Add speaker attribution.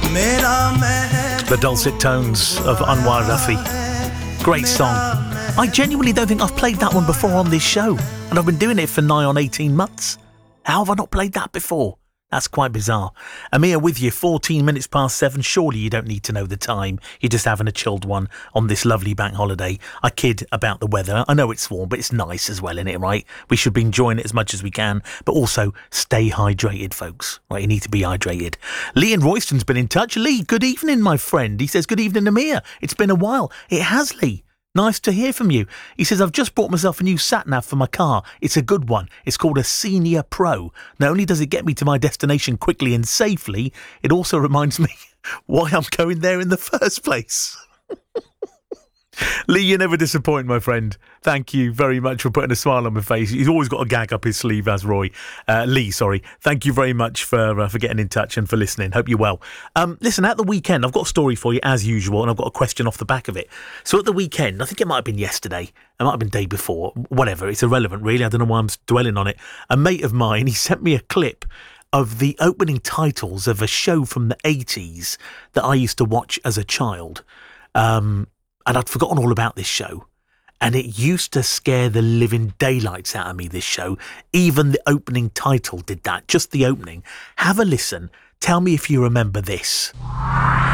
Speaker 1: The dulcet tones of Anwar Rafi. Great song. I genuinely don't think I've played that one before on this show, and I've been doing it for nigh on 18 months. How have I not played that before? That's quite bizarre. Amir with you, 14 minutes past 7. Surely you don't need to know the time. You're just having a chilled one on this lovely bank holiday. I kid about the weather. I know it's warm, but it's nice as well, isn't it, right? We should be enjoying it as much as we can, but also stay hydrated, folks. Right, you need to be hydrated. Lee in Royston's been in touch. Lee, good evening, my friend. He says, good evening, Amir. It's been a while. It has, Lee. Nice to hear from you. He says, I've just bought myself a new sat-nav for my car. It's a good one. It's called a Senior Pro. Not only does it get me to my destination quickly and safely, it also reminds me why I'm going there in the first place. Lee, you never disappoint, my friend. Thank you very much for putting a smile on my face. He's always got a gag up his sleeve, as Roy. Lee, sorry. Thank you very much for getting in touch and for listening. Hope you're well. Listen, at the weekend, I've got a story for you, as usual, and I've got a question off the back of it. So at the weekend, I think it might have been yesterday, it might have been day before, whatever, it's irrelevant, really. I don't know why I'm dwelling on it. A mate of mine, he sent me a clip of the opening titles of a show from the 80s that I used to watch as a child. And I'd forgotten all about this show. And it used to scare the living daylights out of me, this show. Even the opening title did that, just the opening. Have a listen. Tell me if you remember this.